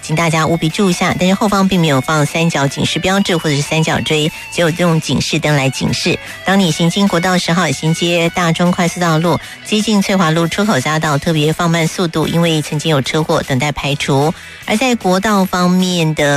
请大家务必注意一下。但是后方并没有放三角警示标志或者是三角锥，只有用警示灯来警示。当你行经国道10号行接大中快速道路，接近翠华路出口匝道，特别放慢速度，因为曾经有车祸等待排除。而在国道方面的